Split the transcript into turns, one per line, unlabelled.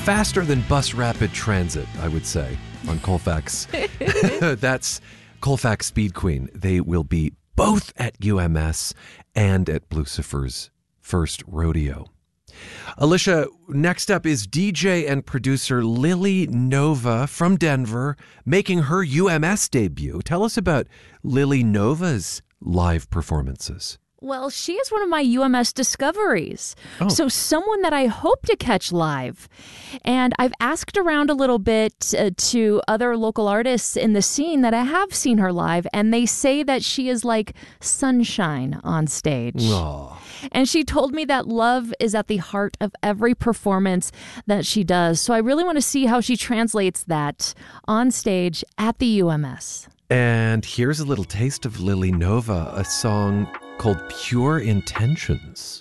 faster than bus rapid transit, I would say, on Colfax. That's Colfax Speed Queen. They will be both at UMS and at Blucifer's first rodeo. Alicia, next up is DJ and producer Lily Nova from Denver, making her UMS debut. Tell us about Lily Nova's live performances.
Well, she is one of my UMS discoveries.
Oh.
So someone that I hope to catch live. And I've asked around a little bit to other local artists in the scene that I have seen her live, and they say that she is like sunshine on stage.
Aww.
And she told me that love is at the heart of every performance that she does. So I really want to see how she translates that on stage at the UMS.
And here's a little taste of Lily Nova, a song called Pure Intentions.